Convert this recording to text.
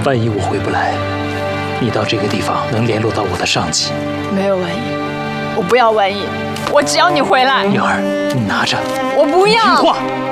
万一我回不来，你到这个地方能联络到我的上级。 没有万一，我不要万一，我只要你回来。 颖儿，你拿着。 我不要。 听话。